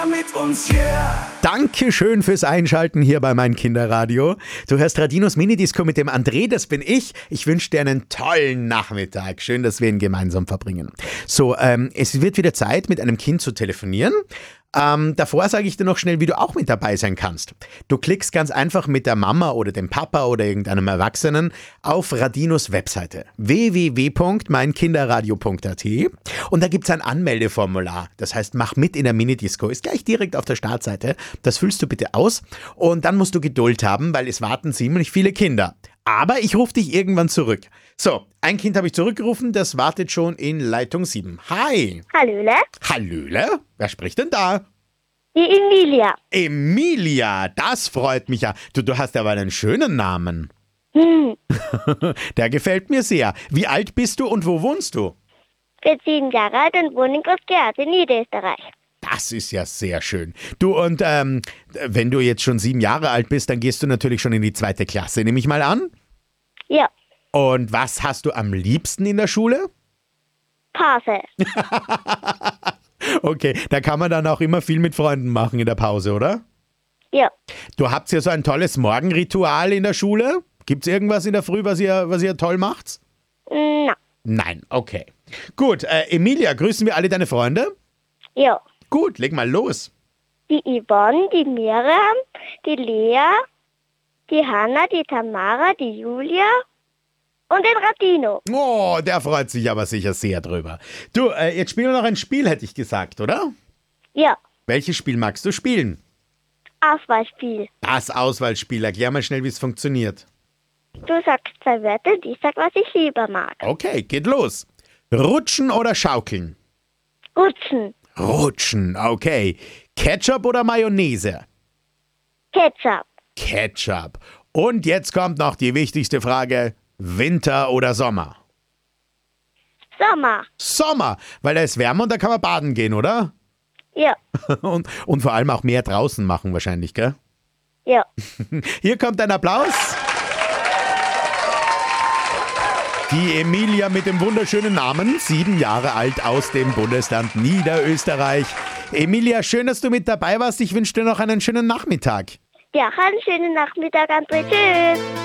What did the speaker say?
Emilia mit uns, yeah. Dankeschön fürs Einschalten hier bei Mein Kinderradio. Du hörst Radinos Minidisco mit dem André, das bin ich. Ich wünsche dir einen tollen Nachmittag. Schön, dass wir ihn gemeinsam verbringen. So, es wird wieder Zeit, mit einem Kind zu telefonieren. Davor sage ich dir noch schnell, wie du auch mit dabei sein kannst. Du klickst ganz einfach mit der Mama oder dem Papa oder irgendeinem Erwachsenen auf Radinos Webseite www.meinkinderradio.at und da gibt es ein Anmeldeformular. Das heißt, mach mit in der Minidisco. Ist gleich direkt auf der Startseite. Das füllst du bitte aus und dann musst du Geduld haben, weil es warten ziemlich viele Kinder. Aber ich rufe dich irgendwann zurück. So, ein Kind habe ich zurückgerufen, das wartet schon in Leitung 7. Hi. Hallöle, Hallöle? Wer spricht denn da? die Emilia. Emilia, das freut mich ja. Du hast aber einen schönen Namen. Der gefällt mir sehr. Wie alt bist du und wo wohnst du? Ich bin 7 Jahre alt und wohne in Großgerhardt in Niederösterreich. Das ist ja sehr schön. Du, und wenn du jetzt schon 7 Jahre alt bist, dann gehst du natürlich schon in die 2. Klasse, nehme ich mal an. Ja, Und was hast du am liebsten in der Schule? Pause. Okay, da kann man dann auch immer viel mit Freunden machen in der Pause, oder? Ja, Du habt ja so ein tolles Morgenritual in der Schule. Gibt's irgendwas in der Früh, was ihr toll macht? na, Nein, okay. Gut, Emilia, grüßen wir alle deine Freunde? ja. Gut, leg mal los. Die Yvonne, die Miriam, die Lea, die Hanna, die Tamara, die Julia und den Radino. Oh, der freut sich aber sicher sehr drüber. Du, jetzt spielen wir noch ein Spiel, hätte ich gesagt, oder? Ja, Welches Spiel magst du spielen? Auswahlspiel. Das Auswahlspiel. Erklär mal schnell, wie es funktioniert. Du sagst 2 Wörter und ich sag, was ich lieber mag. Okay, geht los. Rutschen oder schaukeln? Rutschen, Rutschen, okay. Ketchup oder Mayonnaise? Ketchup, Ketchup. Und jetzt kommt noch die wichtigste Frage. Winter oder Sommer? Sommer. Sommer, weil da ist wärmer und da kann man baden gehen, oder? Ja, Und vor allem auch mehr draußen machen wahrscheinlich, gell? ja. Hier kommt ein Applaus. Die Emilia mit dem wunderschönen Namen, 7 Jahre alt aus dem Bundesland Niederösterreich. Emilia, schön, dass du mit dabei warst. Ich wünsche dir noch einen schönen Nachmittag. Ja, einen schönen Nachmittag, André. Tschüss.